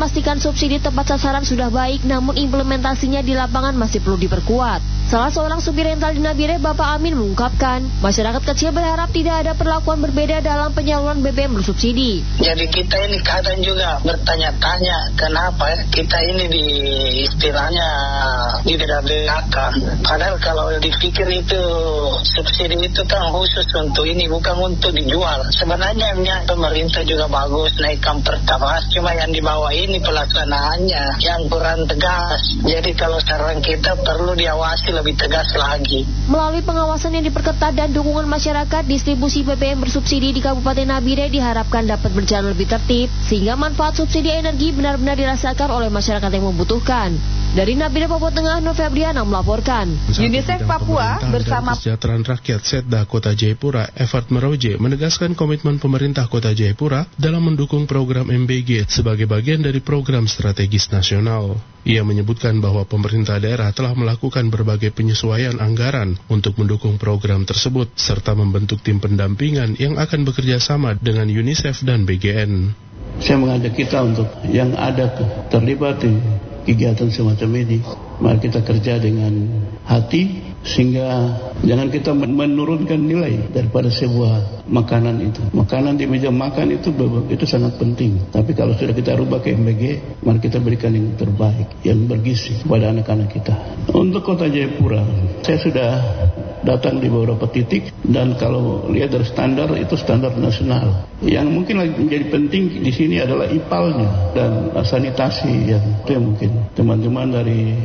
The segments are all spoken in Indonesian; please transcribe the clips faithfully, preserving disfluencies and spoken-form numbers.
pastikan subsidi tepat sasaran sudah baik, namun implementasinya di lapangan masih perlu diperkuat. Salah seorang supir rental di Nabire, Bapak Amin, mengungkapkan, masyarakat kecil berharap tidak ada perlakuan berbeda dalam penyaluran B B M bersubsidi. Jadi kita ini kadang juga bertanya-tanya kenapa kita ini di istilahnya dibeda-bedakan. Padahal kalau dipikir itu subsidi itu kan khusus untuk ini, bukan untuk dijual. Sebenarnya pemerintah juga bagus naikkan pertamax, cuma yang di bawah ini pelaksanaannya yang kurang tegas. Jadi kalau saran kita perlu diawasi lebih tegas lagi. Melalui pengawasan yang diperketat dan dukungan masyarakat, distribusi B B M bersubsidi di Kabupaten Nabire diharapkan dapat berjalan lebih tertib, sehingga manfaat subsidi energi benar-benar dirasakan oleh masyarakat yang membutuhkan. Dari Nabire, Papua Tengah, Novembriana melaporkan. UNICEF Papua bersama Kesejahteraan Rakyat Setda Kota Jayapura, Evert Meroje, menegaskan komitmen pemerintah Kota Jayapura dalam mendukung program M B G sebagai bagian dari program strategis nasional. Ia menyebutkan bahwa pemerintah daerah telah melakukan berbagai penyesuaian anggaran untuk mendukung program tersebut, serta membentuk tim pendampingan yang akan bekerja sama dengan UNICEF dan B G N. Saya mengajak kita untuk yang ada terlibat di kegiatan semacam ini, mari kita kerja dengan hati, sehingga jangan kita menurunkan nilai daripada sebuah makanan itu. Makanan di meja makan itu itu sangat penting. Tapi kalau sudah kita rubah ke M B G, mari kita berikan yang terbaik, yang bergizi kepada anak-anak kita. Untuk Kota Jayapura, saya sudah datang di beberapa titik, dan kalau lihat dari standar, itu standar nasional. Yang mungkin menjadi penting di sini adalah I P A-nya dan sanitasi, yang itu yang mungkin teman-teman dari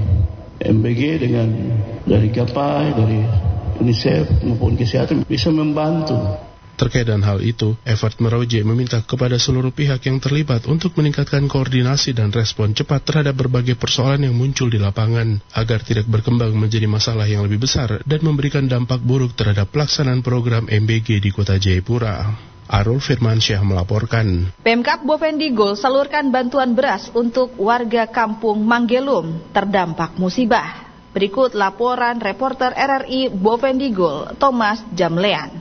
M B G dengan dari Gapai, dari UNICEF maupun kesehatan bisa membantu. Terkait dengan hal itu, Evert Meroje meminta kepada seluruh pihak yang terlibat untuk meningkatkan koordinasi dan respon cepat terhadap berbagai persoalan yang muncul di lapangan, agar tidak berkembang menjadi masalah yang lebih besar dan memberikan dampak buruk terhadap pelaksanaan program M B G di Kota Jayapura. Arul Firmansyah melaporkan. Pemkab Bovendigul salurkan bantuan beras untuk warga kampung Manggelum terdampak musibah. Berikut laporan reporter R R I Bovendigul, Thomas Jamlean.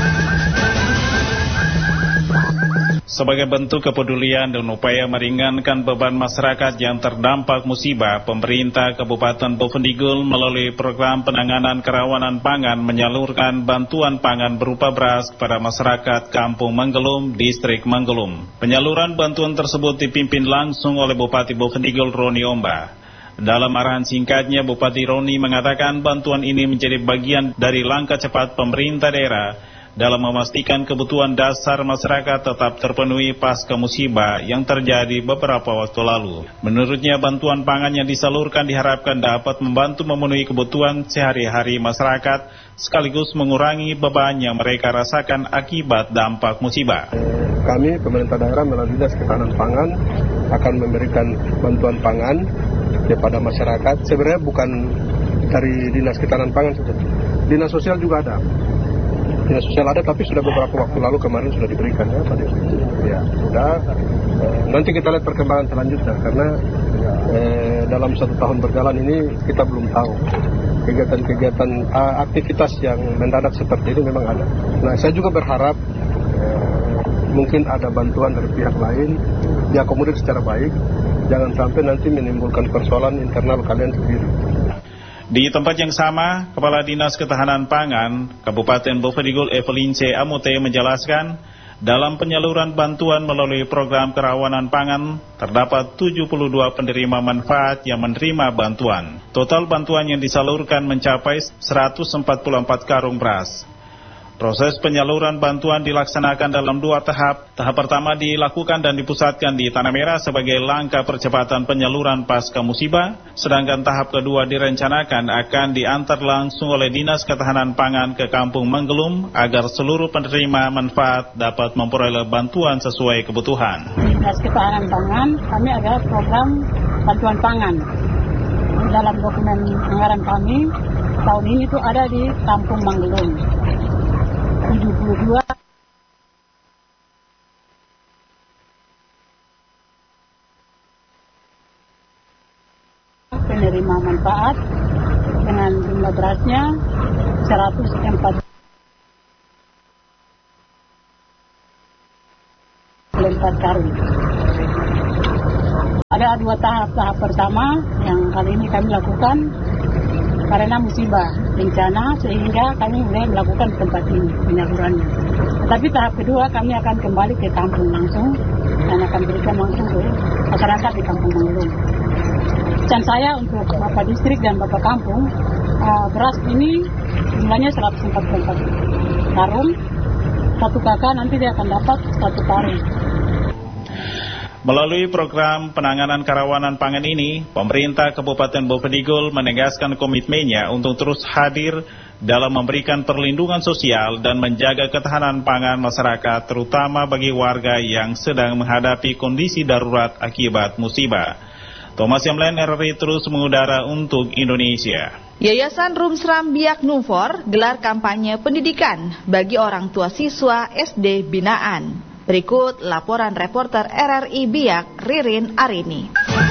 Sebagai bentuk kepedulian dan upaya meringankan beban masyarakat yang terdampak musibah, pemerintah Kabupaten Bovendigul melalui program penanganan kerawanan pangan menyalurkan bantuan pangan berupa beras kepada masyarakat Kampung Manggelum, Distrik Manggelum. Penyaluran bantuan tersebut dipimpin langsung oleh Bupati Bovendigul Roni Omba. Dalam arahan singkatnya, Bupati Roni mengatakan bantuan ini menjadi bagian dari langkah cepat pemerintah daerah dalam memastikan kebutuhan dasar masyarakat tetap terpenuhi pasca musibah yang terjadi beberapa waktu lalu. Menurutnya, bantuan pangan yang disalurkan diharapkan dapat membantu memenuhi kebutuhan sehari-hari masyarakat, sekaligus mengurangi beban yang mereka rasakan akibat dampak musibah. Kami, pemerintah daerah melalui Dinas Ketahanan Pangan, akan memberikan bantuan pangan kepada masyarakat. Sebenarnya bukan dari Dinas Ketahanan Pangan saja, Dinas Sosial juga ada. Dinas Sosial ada, tapi sudah beberapa waktu lalu kemarin sudah diberikan ya, Pak. Ya, sudah. E, nanti kita lihat perkembangan selanjutnya, karena e, dalam satu tahun berjalan ini kita belum tahu kegiatan-kegiatan aktivitas yang mendadak seperti ini memang ada. Nah, saya juga berharap e, mungkin ada bantuan dari pihak lain, diakomodir secara baik, jangan sampai nanti menimbulkan persoalan internal kalian sendiri. Di tempat yang sama, Kepala Dinas Ketahanan Pangan Kabupaten Bovendigul Evelyn C. Amute menjelaskan, dalam penyaluran bantuan melalui program kerawanan pangan, terdapat tujuh puluh dua penerima manfaat yang menerima bantuan. Total bantuan yang disalurkan mencapai seratus empat puluh empat karung beras. Proses penyaluran bantuan dilaksanakan dalam dua tahap. Tahap pertama dilakukan dan dipusatkan di Tanah Merah sebagai langkah percepatan penyaluran pasca musibah, sedangkan tahap kedua direncanakan akan diantar langsung oleh Dinas Ketahanan Pangan ke Kampung Manggelum agar seluruh penerima manfaat dapat memperoleh bantuan sesuai kebutuhan. Dinas Ketahanan Pangan, kami adalah program bantuan pangan. Dalam dokumen anggaran kami tahun ini itu ada di Kampung Manggelum. tujuh puluh dua penerima manfaat dengan jumlah berasnya seratus empat puluh empat karung. ada dua tahap. Tahap pertama yang kali ini kami lakukan karena musibah bencana sehingga kami mulai melakukan di tempat ini penyalurannya. Tetapi tahap kedua kami akan kembali ke kampung langsung dan akan berikan langsung ke masyarakat di Kampung Mangelung. Pesan saya untuk Bapak Distrik dan Bapak Kampung, uh, beras ini jumlahnya seratus empat puluh empat karung, satu kakak nanti dia akan dapat satu karung. Melalui program penanganan kerawanan pangan ini, pemerintah Kabupaten Bovendigul menegaskan komitmennya untuk terus hadir dalam memberikan perlindungan sosial dan menjaga ketahanan pangan masyarakat, terutama bagi warga yang sedang menghadapi kondisi darurat akibat musibah. Thomas Jamlen, R R I terus mengudara untuk Indonesia. Yayasan Rumsram Biak Numfor gelar kampanye pendidikan bagi orang tua siswa S D binaan. Berikut laporan reporter R R I Biak, Ririn Arini.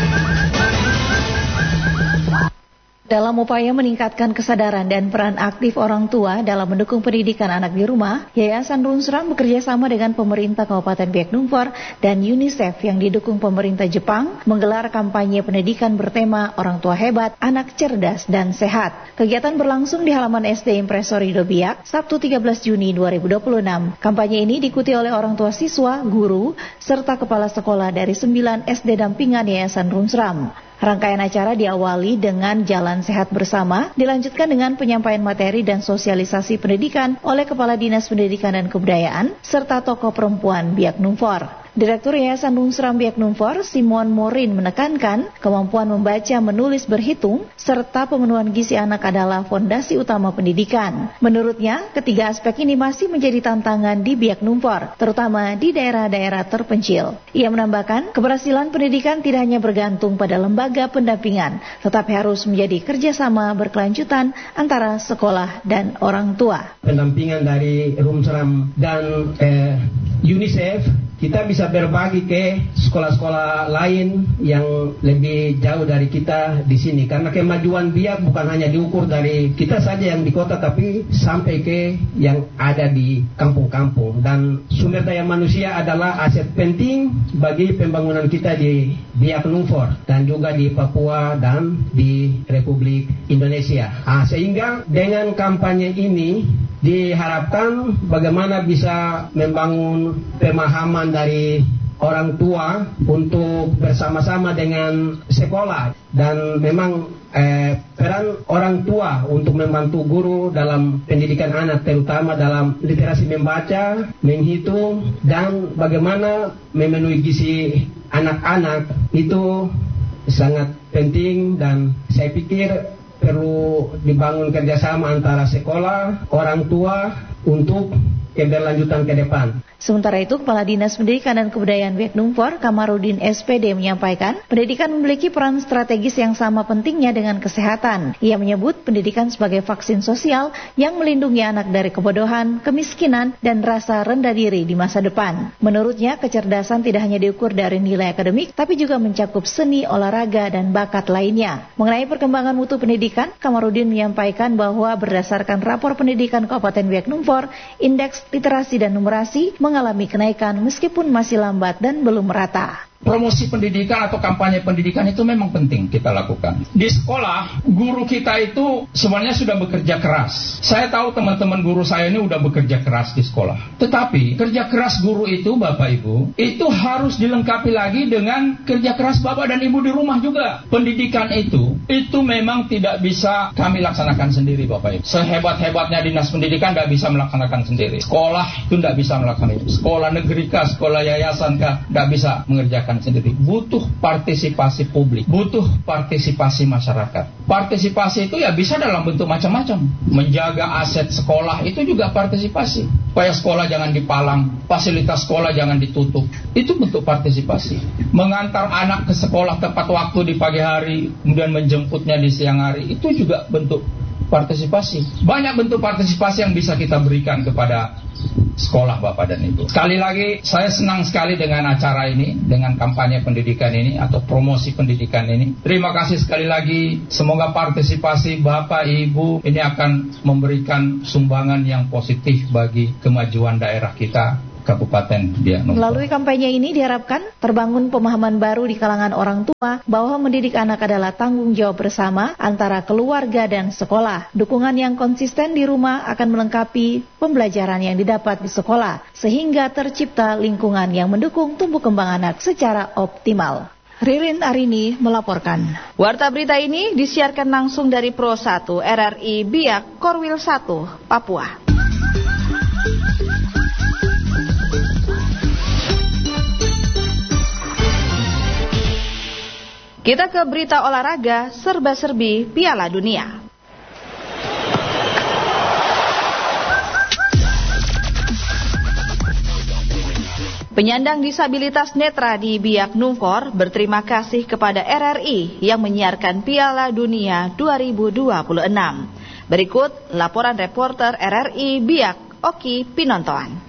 Dalam upaya meningkatkan kesadaran dan peran aktif orang tua dalam mendukung pendidikan anak di rumah, Yayasan Rumsram bekerja sama dengan pemerintah Kabupaten Biak Numfor dan UNICEF yang didukung pemerintah Jepang menggelar kampanye pendidikan bertema Orang Tua Hebat, Anak Cerdas dan Sehat. Kegiatan berlangsung di halaman S D Impresorido Biak, Sabtu tiga belas Juni dua ribu dua puluh enam. Kampanye ini diikuti oleh orang tua siswa, guru, serta kepala sekolah dari sembilan S D dampingan Yayasan Rumsram. Rangkaian acara diawali dengan Jalan Sehat Bersama, dilanjutkan dengan penyampaian materi dan sosialisasi pendidikan oleh Kepala Dinas Pendidikan dan Kebudayaan, serta tokoh perempuan Biak Numfor. Direktur Yayasan Rumsram Biak Numfor, Simon Morin menekankan kemampuan membaca, menulis, berhitung, serta pemenuhan gizi anak adalah fondasi utama pendidikan. Menurutnya, ketiga aspek ini masih menjadi tantangan di Biak Numfor, terutama di daerah-daerah terpencil. Ia menambahkan, keberhasilan pendidikan tidak hanya bergantung pada lembaga pendampingan, tetapi harus menjadi kerjasama berkelanjutan antara sekolah dan orang tua. Pendampingan dari Rumsram dan eh, UNICEF, kita bisa berbagi ke sekolah-sekolah lain yang lebih jauh dari kita di sini. Karena kemajuan Biak bukan hanya diukur dari kita saja yang di kota, tapi sampai ke yang ada di kampung-kampung. Dan sumber daya manusia adalah aset penting bagi pembangunan kita di Biak Numfor dan juga di Papua dan di Republik Indonesia. Ah, sehingga dengan kampanye ini diharapkan bagaimana bisa membangun pemahaman dari orang tua untuk bersama-sama dengan sekolah. Dan memang eh, peran orang tua untuk membantu guru dalam pendidikan anak, terutama dalam literasi membaca, menghitung, dan bagaimana memenuhi gizi anak-anak itu sangat penting. Dan saya pikir perlu dibangun kerjasama antara sekolah, orang tua untuk keberlanjutan ke depan. Sementara itu, Kepala Dinas Pendidikan dan Kebudayaan Biak Numfor, Kamarudin S P D, menyampaikan pendidikan memiliki peran strategis yang sama pentingnya dengan kesehatan. Ia menyebut pendidikan sebagai vaksin sosial yang melindungi anak dari kebodohan, kemiskinan, dan rasa rendah diri di masa depan. Menurutnya, kecerdasan tidak hanya diukur dari nilai akademik, tapi juga mencakup seni, olahraga, dan bakat lainnya. Mengenai perkembangan mutu pendidikan, Kamarudin menyampaikan bahwa berdasarkan rapor pendidikan Kabupaten Biak Numfor, indeks literasi dan numerasi mengalami kenaikan meskipun masih lambat dan belum merata. Promosi pendidikan atau kampanye pendidikan itu memang penting kita lakukan. Di sekolah, guru kita itu sebenarnya sudah bekerja keras. Saya tahu teman-teman guru saya ini sudah bekerja keras di sekolah. Tetapi kerja keras guru itu, Bapak Ibu, itu harus dilengkapi lagi dengan kerja keras Bapak dan Ibu di rumah juga. Pendidikan itu, itu memang tidak bisa kami laksanakan sendiri, Bapak Ibu. Sehebat-hebatnya dinas pendidikan tidak bisa melaksanakan sendiri. Sekolah itu tidak bisa melaksanakan. Sekolah negeri kah, sekolah yayasan kah, tidak bisa mengerjakan sendiri. Butuh partisipasi publik, butuh partisipasi masyarakat. Partisipasi itu ya bisa dalam bentuk macam-macam. Menjaga aset sekolah itu juga partisipasi. Supaya sekolah jangan dipalang, fasilitas sekolah jangan ditutup. Itu bentuk partisipasi. Mengantar anak ke sekolah tepat waktu di pagi hari, kemudian menjemputnya di siang hari, itu juga bentuk partisipasi. Banyak bentuk partisipasi yang bisa kita berikan kepada sekolah Bapak dan Ibu. Sekali lagi, saya senang sekali dengan acara ini, dengan kampanye pendidikan ini atau promosi pendidikan ini. Terima kasih sekali lagi. Semoga partisipasi Bapak Ibu ini akan memberikan sumbangan yang positif bagi kemajuan daerah kita Kabupaten Biak Numfor. Melalui kampanye ini diharapkan terbangun pemahaman baru di kalangan orang tua bahwa mendidik anak adalah tanggung jawab bersama antara keluarga dan sekolah. Dukungan yang konsisten di rumah akan melengkapi pembelajaran yang didapat di sekolah, sehingga tercipta lingkungan yang mendukung tumbuh kembang anak secara optimal. Ririn Arini melaporkan. Warta berita ini disiarkan langsung dari Pro satu R R I Biak Korwil satu, Papua. Kita ke berita olahraga, serba-serbi Piala Dunia. Penyandang disabilitas netra di Biak Numfor berterima kasih kepada R R I yang menyiarkan Piala Dunia dua ribu dua puluh enam. Berikut laporan reporter R R I Biak, Oki Pinontoan.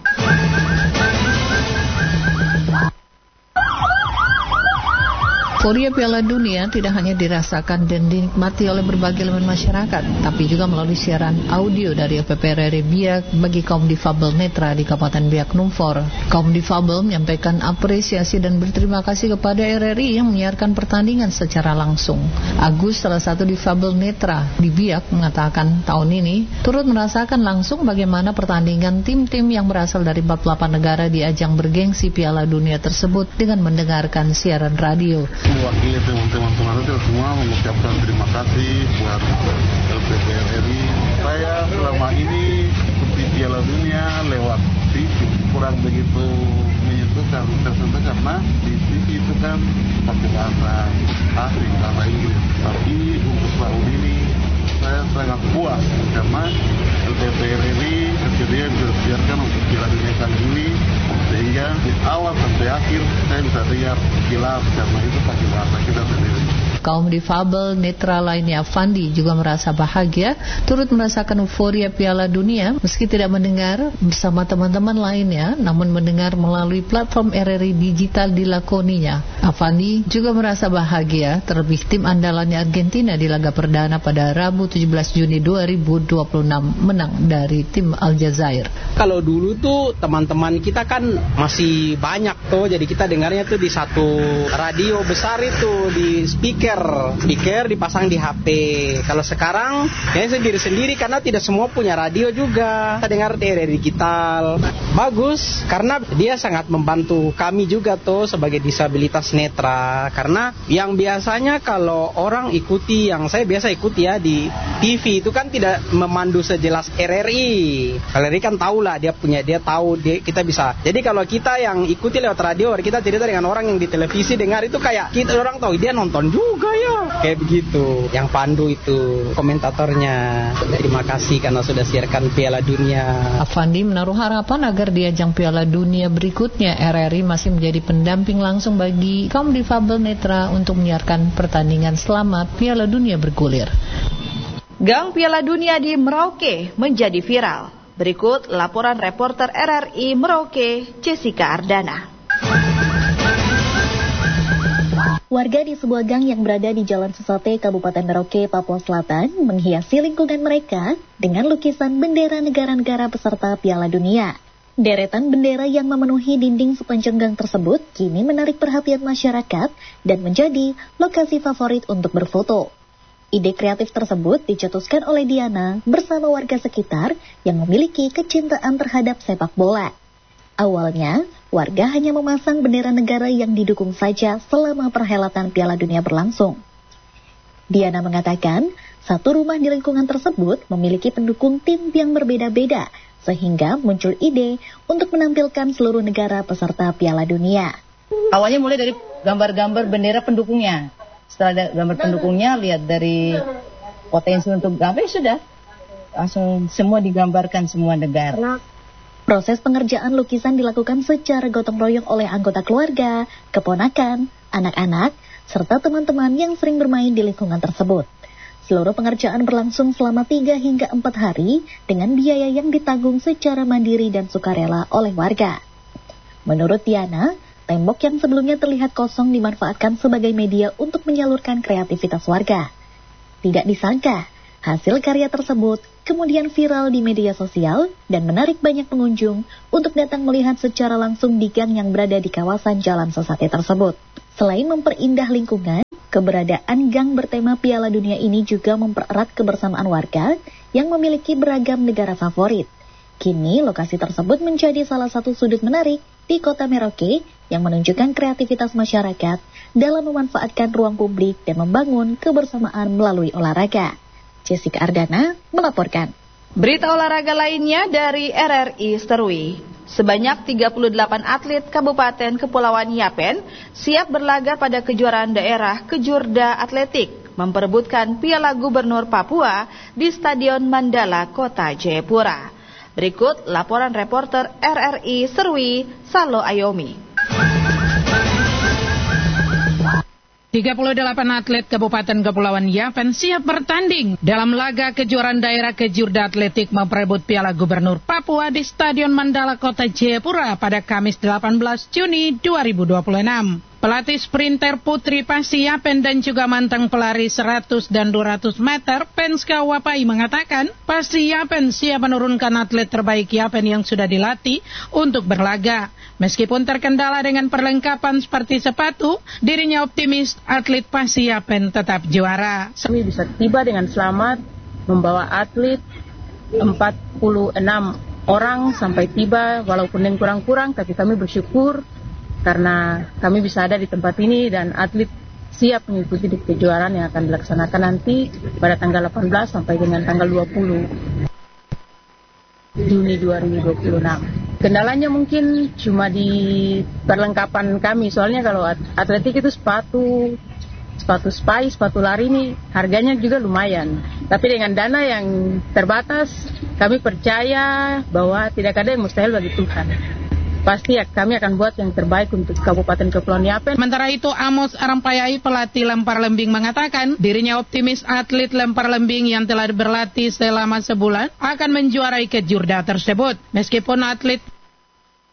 Euforia Piala Dunia tidak hanya dirasakan dan dinikmati oleh berbagai elemen masyarakat, tapi juga melalui siaran audio dari L P P R R I Biak bagi kaum difabel netra di Kabupaten Biak Numfor. Kaum difabel menyampaikan apresiasi dan berterima kasih kepada R R I yang menyiarkan pertandingan secara langsung. Agus, salah satu difabel netra di Biak, mengatakan tahun ini turut merasakan langsung bagaimana pertandingan tim-tim yang berasal dari empat puluh delapan negara di ajang bergengsi Piala Dunia tersebut dengan mendengarkan siaran radio. Mewakili teman-teman itu semua mengucapkan terima kasih buat L P P R R I. Saya selama ini seperti Piala Dunia lewat T V kurang begitu menyentuhkan tersentuh karena di T V itu kan pakai bahasa asing, bahasa Inggris. Tapi untuk tahun ini saya sangat puas karena L P P R R I bersedia disiarkan untuk Piala Dunia kali ini, sehingga di awal sampai akhir saya bisa lihat kilas karena itu pakai bahasa kita sendiri. Kaum difabel netra lainnya, Fandi, juga merasa bahagia turut merasakan euforia Piala Dunia meski tidak mendengar bersama teman-teman lainnya, namun mendengar melalui platform R R I digital dilakoninya. Afandi juga merasa bahagia terlebih tim andalannya Argentina di laga perdana pada Rabu tujuh belas Juni dua ribu dua puluh enam menang dari tim Aljazair. Kalau dulu tuh teman-teman kita kan masih banyak tuh, jadi kita dengarnya tuh di satu radio besar itu, di speaker speaker dipasang di H P. Kalau sekarang ya sendiri-sendiri karena tidak semua punya radio juga. Kita dengar di R R I digital. Bagus karena dia sangat membantu kami juga tuh sebagai disabilitas netra, karena yang biasanya kalau orang ikuti, yang saya biasa ikuti ya di T V itu kan tidak memandu sejelas R R I. R R I kan tahu lah, dia punya, dia tahu, dia, kita bisa. Jadi kalau kita yang ikuti lewat radio, kita cerita dengan orang yang di televisi dengar itu kayak kita orang tahu dia nonton juga ya, kayak begitu. Yang pandu itu komentatornya. Terima kasih karena sudah siarkan Piala Dunia. Afandi menaruh harapan agar di ajang Piala Dunia berikutnya R R I masih menjadi pendamping langsung bagi kaum difabel netra untuk menyiarkan pertandingan selama Piala Dunia bergulir. Gang Piala Dunia di Merauke menjadi viral. Berikut laporan reporter R R I Merauke, Jessica Ardana. Warga di sebuah gang yang berada di Jalan Sesate, Kabupaten Merauke, Papua Selatan, menghiasi lingkungan mereka dengan lukisan bendera negara-negara peserta Piala Dunia. Deretan bendera yang memenuhi dinding sepanjang gang tersebut kini menarik perhatian masyarakat dan menjadi lokasi favorit untuk berfoto. Ide kreatif tersebut dicetuskan oleh Diana bersama warga sekitar yang memiliki kecintaan terhadap sepak bola. Awalnya, warga hanya memasang bendera negara yang didukung saja selama perhelatan Piala Dunia berlangsung. Diana mengatakan, satu rumah di lingkungan tersebut memiliki pendukung tim yang berbeda-beda, sehingga muncul ide untuk menampilkan seluruh negara peserta Piala Dunia. Awalnya mulai dari gambar-gambar bendera pendukungnya. Setelah ada gambar pendukungnya, lihat dari potensi untuk gambar, ya sudah. Langsung semua digambarkan semua negara. Proses pengerjaan lukisan dilakukan secara gotong royong oleh anggota keluarga, keponakan, anak-anak, serta teman-teman yang sering bermain di lingkungan tersebut. Seluruh pengerjaan berlangsung selama tiga hingga empat hari dengan biaya yang ditanggung secara mandiri dan sukarela oleh warga. Menurut Diana, tembok yang sebelumnya terlihat kosong dimanfaatkan sebagai media untuk menyalurkan kreativitas warga. Tidak disangka, Hasil karya tersebut kemudian viral di media sosial dan menarik banyak pengunjung untuk datang melihat secara langsung di gang yang berada di kawasan Jalan Sesate tersebut. Selain memperindah lingkungan, keberadaan gang bertema Piala Dunia ini juga mempererat kebersamaan warga yang memiliki beragam negara favorit. Kini lokasi tersebut menjadi salah satu sudut menarik di Kota Merauke yang menunjukkan kreativitas masyarakat dalam memanfaatkan ruang publik dan membangun kebersamaan melalui olahraga. Jessica Ardana melaporkan. Berita olahraga lainnya dari R R I Serui. Sebanyak tiga puluh delapan atlet Kabupaten Kepulauan Yapen siap berlaga pada kejuaraan daerah Kejurda Atletik memperebutkan Piala Gubernur Papua di Stadion Mandala, Kota Jayapura. Berikut laporan reporter R R I Serui, Salo Ayomi. tiga puluh delapan atlet Kabupaten Kepulauan Yapen siap bertanding dalam laga kejuaraan daerah Kejurda Atletik memperebut Piala Gubernur Papua di Stadion Mandala, Kota Jayapura pada Kamis delapan belas Juni dua ribu dua puluh enam. Pelatih sprinter putri Pasi Yapen dan juga mantan pelari seratus dan dua ratus meter, Penska Wapai mengatakan, Pasi Yapen siap menurunkan atlet terbaik Yapen yang sudah dilatih untuk berlaga. Meskipun terkendala dengan perlengkapan seperti sepatu, dirinya optimis atlet Pasi Yapen tetap juara. Kami bisa tiba dengan selamat, membawa atlet empat puluh enam orang sampai tiba, walaupun yang kurang-kurang, tapi kami bersyukur karena kami bisa ada di tempat ini dan atlet siap mengikuti di kejuaraan yang akan dilaksanakan nanti pada tanggal delapan belas sampai dengan tanggal dua puluh Juni dua ribu dua puluh enam. Kendalanya mungkin cuma di perlengkapan kami, soalnya kalau atletik itu sepatu, sepatu spai, sepatu lari ini harganya juga lumayan. Tapi dengan dana yang terbatas, kami percaya bahwa tidak ada yang mustahil bagi Tuhan. Pasti ya, kami akan buat yang terbaik untuk Kabupaten Kepulauan Yapen. Sementara itu, Amos Arampayai, pelatih lempar lembing, mengatakan dirinya optimis atlet lempar lembing yang telah berlatih selama sebulan akan menjuarai kejurda tersebut. Meskipun atlet